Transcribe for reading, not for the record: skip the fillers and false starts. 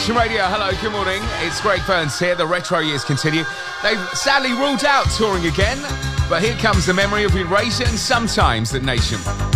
Nation Radio. Hello, good morning. It's Greg Burns here. The retro years continue. They've sadly ruled out touring again, but here comes the memory of Erasure and Sometimes at Nation.